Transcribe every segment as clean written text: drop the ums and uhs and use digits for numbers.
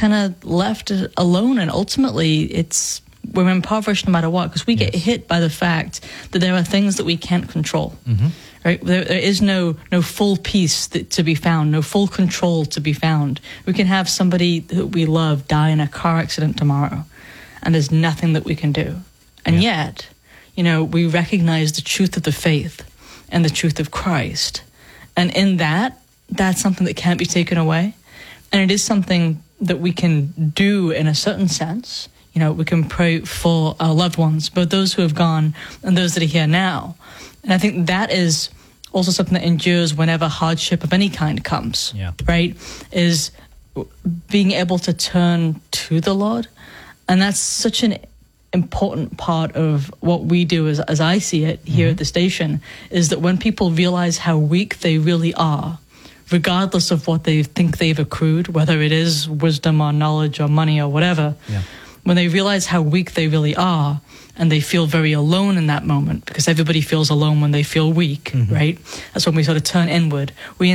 kind of left alone, and ultimately we're impoverished no matter what, because we get hit by the fact that there are things that we can't control. Right? There is no full peace to be found, no full control to be found. We can have somebody that we love die in a car accident tomorrow, and there's nothing that we can do. And yet, we recognize the truth of the faith and the truth of Christ. And in that's something that can't be taken away. And it is something that we can do in a certain sense. We can pray for our loved ones, both those who have gone and those that are here now. And I think that is also something that endures whenever hardship of any kind comes, right? Is being able to turn to the Lord. And that's such an important part of what we do, as I see it here at the station, is that when people realize how weak they really are, regardless of what they think they've accrued, whether it is wisdom or knowledge or money or whatever, when they realize how weak they really are, and they feel very alone in that moment, because everybody feels alone when they feel weak, right? That's when we sort of turn inward. We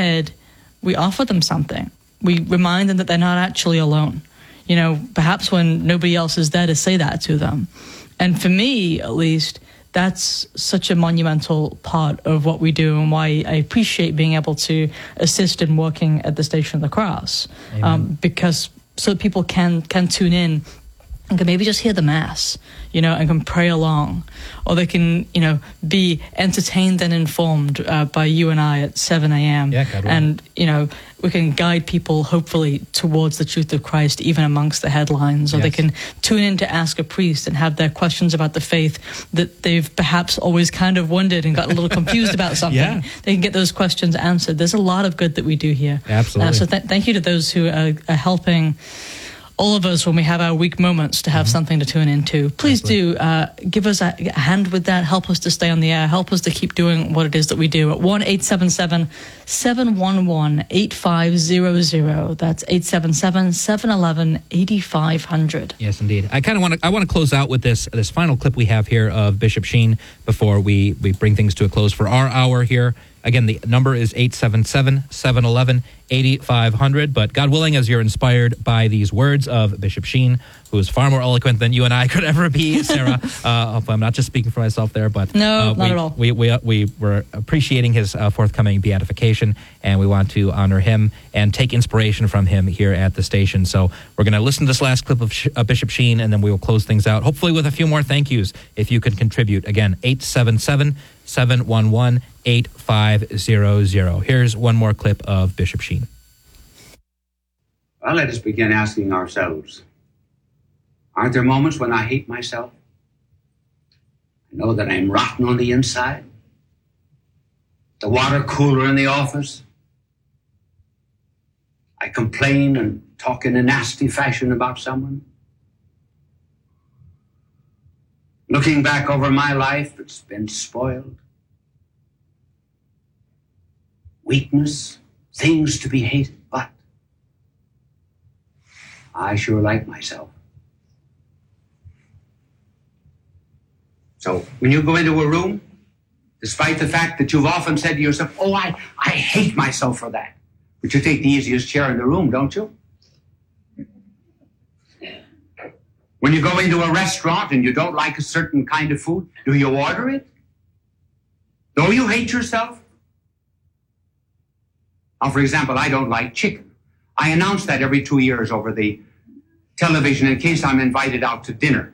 offer them something. We remind them that they're not actually alone. Perhaps when nobody else is there to say that to them. And for me, at least, that's such a monumental part of what we do, and why I appreciate being able to assist in working at the Station of the Cross, because so people can tune in and can maybe just hear the Mass, and can pray along, or they can, be entertained and informed by you and I at 7 a.m. And, we can guide people, hopefully, towards the truth of Christ, even amongst the headlines, or they can tune in to ask a priest and have their questions about the faith that they've perhaps always kind of wondered and got a little confused about something. They can get those questions answered. There's a lot of good that we do here. Absolutely. So thank you to those who are helping all of us when we have our weak moments to have something to tune into. Please do give us a hand with that. Help us to stay on the air. Help us to keep doing what it is that we do at 1-877-711-8500. That's 877-711-8500. Yes, indeed. I want to close out with this final clip we have here of Bishop Sheen before we bring things to a close for our hour here. Again, the number is 877-711-8500. But God willing, as you're inspired by these words of Bishop Sheen, who is far more eloquent than you and I could ever be, Sarah. I'm not just speaking for myself there, but no, not at all. We were appreciating his forthcoming beatification, and we want to honor him and take inspiration from him here at the station. So we're going to listen to this last clip of Bishop Sheen, and then we will close things out, hopefully with a few more thank yous, if you could contribute. Again, 877-711-8500. Here's one more clip of Bishop Sheen. Well, let us begin asking ourselves, aren't there moments when I hate myself? I know that I'm rotten on the inside. The water cooler in the office. I complain and talk in a nasty fashion about someone. Looking back over my life, it's been spoiled. Weakness, things to be hated, but I sure like myself. So when you go into a room, despite the fact that you've often said to yourself, oh, I hate myself for that, but you take the easiest chair in the room, don't you? When you go into a restaurant and you don't like a certain kind of food, do you order it? Though you hate yourself? Now, for example, I don't like chicken. I announce that every 2 years over the television in case I'm invited out to dinner.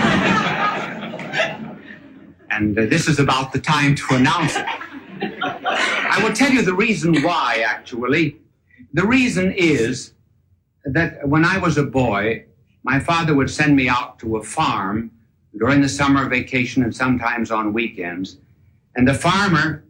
And this is about the time to announce it. I will tell you the reason why, actually. The reason is that when I was a boy, my father would send me out to a farm during the summer vacation and sometimes on weekends. And the farmer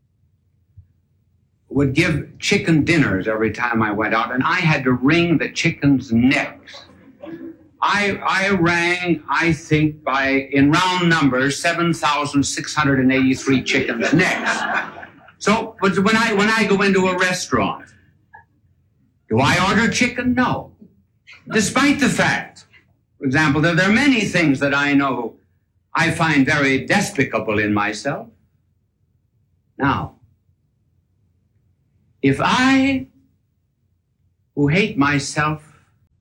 would give chicken dinners every time I went out, and I had to wring the chickens' necks. I rang, I think, in round numbers, 7,683 chickens' necks. So, but when I go into a restaurant, do I order chicken? No. Despite the fact, for example, that there are many things that I know I find very despicable in myself. Now, if I, who hate myself,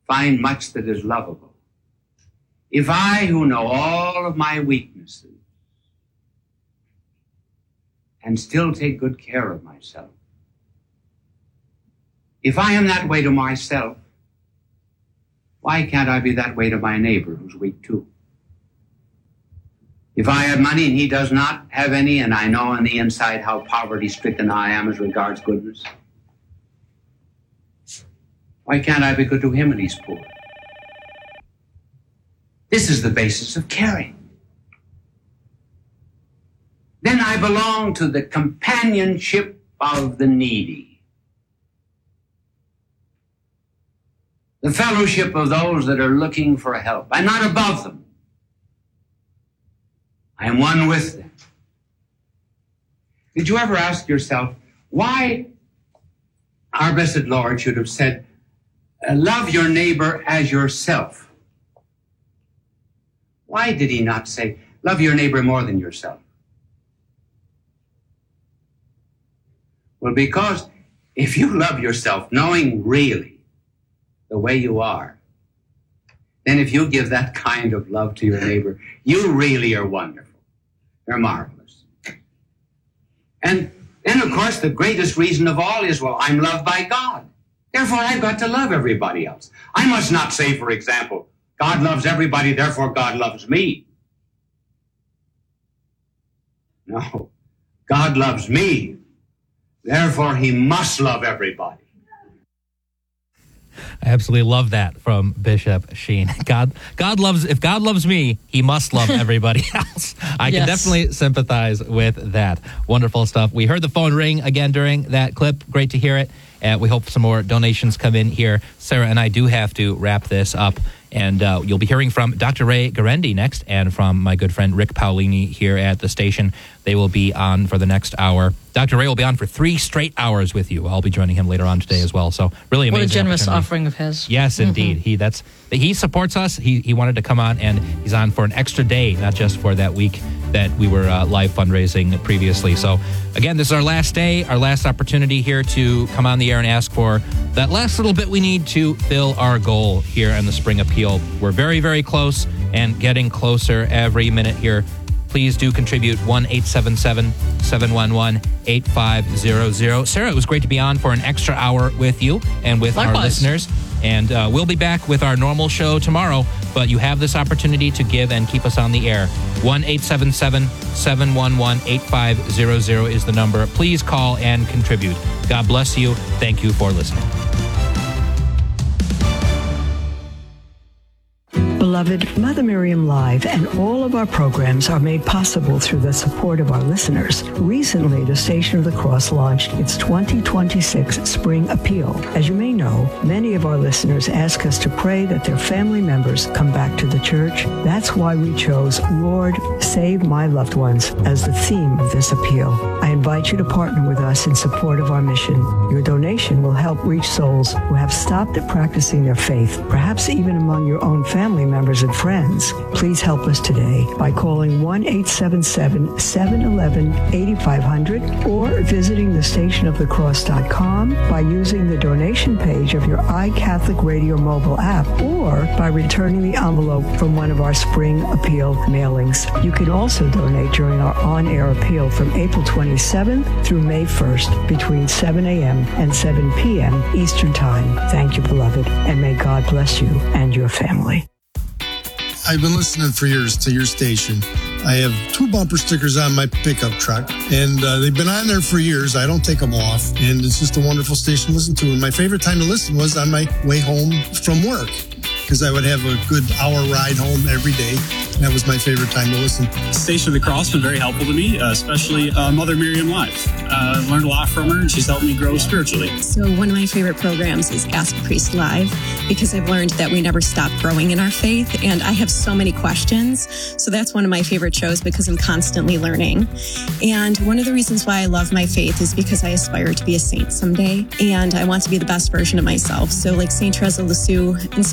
find much that is lovable, if I, who know all of my weaknesses, and still take good care of myself, if I am that way to myself, why can't I be that way to my neighbor who's weak too? If I have money and he does not have any, and I know on the inside how poverty-stricken I am as regards goodness, why can't I be good to him when he's poor? This is the basis of caring. Then I belong to the companionship of the needy, the fellowship of those that are looking for help. I'm not above them. I am one with them. Did you ever ask yourself why our blessed Lord should have said, love your neighbor as yourself? Why did he not say, love your neighbor more than yourself? Well, because if you love yourself, knowing really the way you are, then if you give that kind of love to your neighbor, you really are wonderful. You're marvelous. And then, of course, the greatest reason of all is, well, I'm loved by God. Therefore, I've got to love everybody else. I must not say, for example, God loves everybody, therefore God loves me. No, God loves me, therefore he must love everybody. I absolutely love that from Bishop Sheen. If God loves me, he must love everybody else. I can definitely sympathize with that. Wonderful stuff. We heard the phone ring again during that clip. Great to hear it. We hope some more donations come in here. Sarah and I do have to wrap this up. And you'll be hearing from Dr. Ray Guarendi next, and from my good friend Rick Paolini here at the station. They will be on for the next hour. Dr. Ray will be on for 3 straight hours with you. I'll be joining him later on today as well. So really amazing. What a generous offering of his. Yes, indeed. He supports us. He wanted to come on, and he's on for an extra day, not just for that week that we were live fundraising previously. So again, this is our last day, our last opportunity here to come on the air and ask for that last little bit we need to fill our goal here in the Spring Appeal. We're very, very close and getting closer every minute here. Please do contribute 1-877-711-8500. Sarah, it was great to be on for an extra hour with you and with our listeners. And we'll be back with our normal show tomorrow, but you have this opportunity to give and keep us on the air. 1-877-711-8500 is the number. Please call and contribute. God bless you. Thank you for listening. Beloved, Mother Miriam Live and all of our programs are made possible through the support of our listeners. Recently, the Station of the Cross launched its 2026 Spring Appeal. As you may know, many of our listeners ask us to pray that their family members come back to the church. That's why we chose Lord, Save My Loved Ones as the theme of this appeal. I invite you to partner with us in support of our mission. Your donation will help reach souls who have stopped at practicing their faith, perhaps even among your own family members and friends. Please help us today by calling 1-877-711-8500 or visiting thestationofthecross.com, by using the donation page of your iCatholic Radio mobile app, or by returning the envelope from one of our Spring Appeal mailings. You can also donate during our on-air appeal from April 27th through May 1st between 7 a.m. and 7 p.m. Eastern Time. Thank you, beloved, and may God bless you and your family. I've been listening for years to your station. I have 2 bumper stickers on my pickup truck, and they've been on there for years. I don't take them off, and it's just a wonderful station to listen to. And my favorite time to listen was on my way home from work, because I would have a good hour ride home every day. That was my favorite time to listen. Station of the Cross has been very helpful to me, especially Mother Miriam Live. I've learned a lot from her, and she's helped me grow spiritually. So one of my favorite programs is Ask a Priest Live, because I've learned that we never stop growing in our faith, and I have so many questions. So that's one of my favorite shows, because I'm constantly learning. And one of the reasons why I love my faith is because I aspire to be a saint someday, and I want to be the best version of myself. So like Saint Teresa of Lisieux inspires me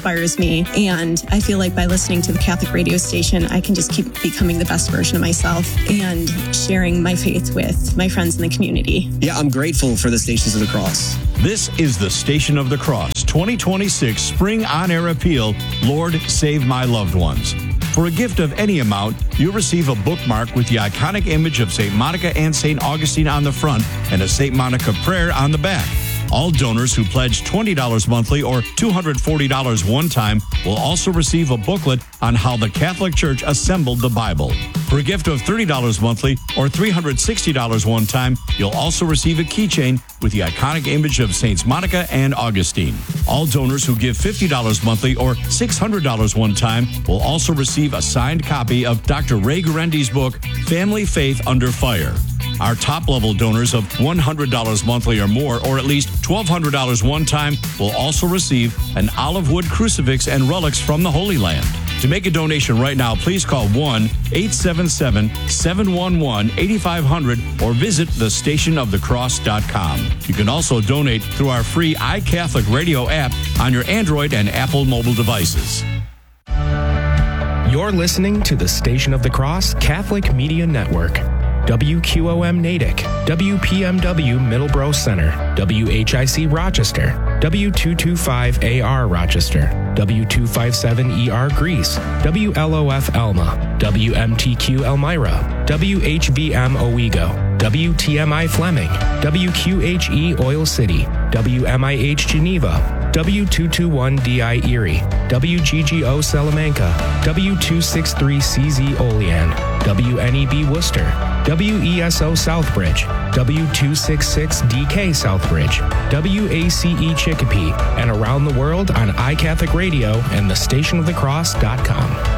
me. And I feel like by listening to the Catholic radio station, I can just keep becoming the best version of myself and sharing my faith with my friends in the community. Yeah, I'm grateful for the Stations of the Cross. This is the Station of the Cross 2026 Spring On-Air Appeal, Lord, Save My Loved Ones. For a gift of any amount, you'll receive a bookmark with the iconic image of St. Monica and St. Augustine on the front and a St. Monica prayer on the back. All donors who pledge $20 monthly or $240 one time will also receive a booklet on how the Catholic Church assembled the Bible. For a gift of $30 monthly or $360 one time, you'll also receive a keychain with the iconic image of Saints Monica and Augustine. All donors who give $50 monthly or $600 one time will also receive a signed copy of Dr. Ray Guarendi's book, Family Faith Under Fire. Our top-level donors of $100 monthly or more, or at least $1,200 one time, will also receive an olive wood crucifix and relics from the Holy Land. To make a donation right now, please call 1-877-711-8500 or visit thestationofthecross.com. You can also donate through our free iCatholic Radio app on your Android and Apple mobile devices. You're listening to the Station of the Cross Catholic Media Network. WQOM Natick, WPMW Middleborough Center, WHIC Rochester, W225AR Rochester, W257ER Greece, WLOF Elma, WMTQ Elmira, WHVM Owego, WTMI Fleming, WQHE Oil City, WMIH Geneva, W221DI Erie, WGGO Salamanca, W263CZ Olean, WNEB Worcester, WESO Southbridge, W266DK Southbridge, WACE Chicopee, and around the world on iCatholic Radio and thestationofthecross.com.